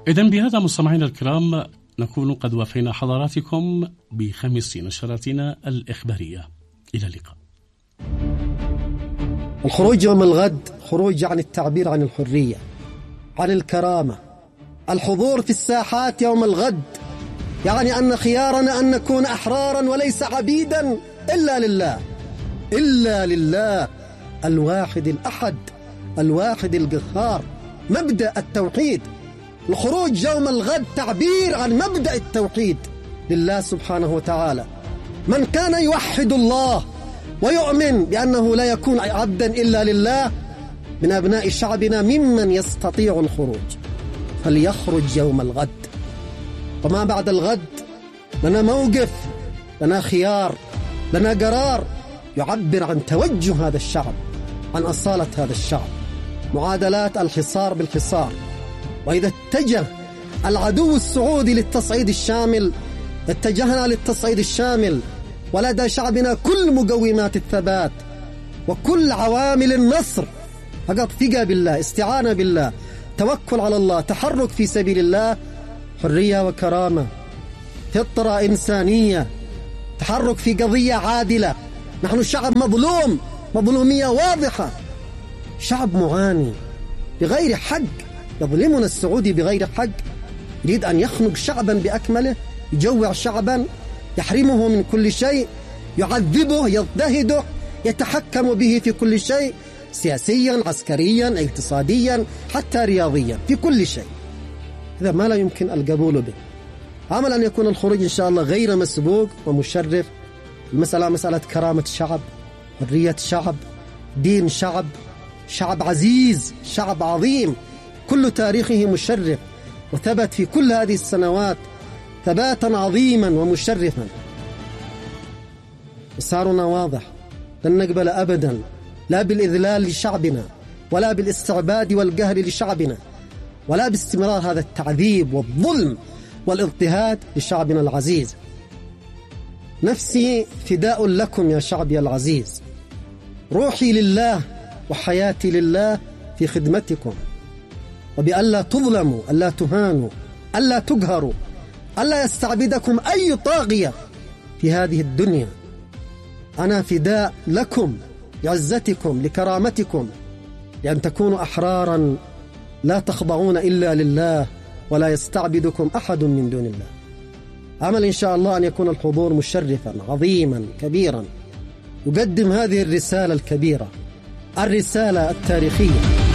إذن بهذا مستمعينا الكرام نكون قد وفينا حضراتكم بخمس نشراتنا الإخبارية. إلى اللقاء. الخروج يوم الغد خروج عن التعبير عن الحرية، عن الكرامة. الحضور في الساحات يوم الغد يعني أن خيارنا أن نكون أحرارا وليس عبيدا إلا لله، إلا لله الواحد الأحد الواحد القهار. مبدأ التوحيد. الخروج يوم الغد تعبير عن مبدأ التوحيد لله سبحانه وتعالى. من كان يوحد الله ويؤمن بأنه لا يكون عبدا إلا لله من أبناء شعبنا ممن يستطيع الخروج فليخرج يوم الغد. وما بعد الغد لنا موقف، لنا خيار، لنا قرار يعبر عن توجه هذا الشعب، عن أصالة هذا الشعب. معادلات الحصار بالحصار. وإذا اتجه العدو السعودي للتصعيد الشامل اتجهنا للتصعيد الشامل، ولدى شعبنا كل مقومات الثبات وكل عوامل النصر. فقط ثقة بالله، استعانة بالله، توكل على الله، تحرك في سبيل الله، حرية وكرامة، فطرة إنسانية، تحرك في قضية عادلة. نحن شعب مظلوم، مظلومية واضحة، شعب معاني بغير حق. يظلمنا السعودي بغير حق، يريد أن يخنق شعبا بأكمله، يجوع شعبا، يحرمه من كل شيء، يعذبه، يضطهده، يتحكم به في كل شيء، سياسيا، عسكريا، اقتصاديا، حتى رياضيا، في كل شيء. هذا ما لا يمكن القبول به. أمل أن يكون الخروج إن شاء الله غير مسبوق ومشرف. المسألة مسألة كرامة شعب، حرية شعب، دين شعب، شعب عزيز، شعب عظيم، كل تاريخه مشرف، وثبت في كل هذه السنوات ثباتا عظيما ومشرفا. مسارنا واضح، لن نقبل أبدا لا بالإذلال لشعبنا، ولا بالاستعباد والقهر لشعبنا، ولا باستمرار هذا التعذيب والظلم والاضطهاد لشعبنا العزيز. نفسي فداء لكم يا شعبي العزيز، روحي لله وحياتي لله في خدمتكم، وبألا تظلموا، ألا تهانوا، ألا تقهروا، ألا يستعبدكم أي طاغية في هذه الدنيا. أنا فداء لكم، لعزتكم، لكرامتكم، لأن تكونوا أحرارا لا تخضعون إلا لله، ولا يستعبدكم أحد من دون الله. أمل إن شاء الله أن يكون الحضور مشرفا عظيما كبيرا، يقدم هذه الرسالة الكبيرة، الرسالة التاريخية.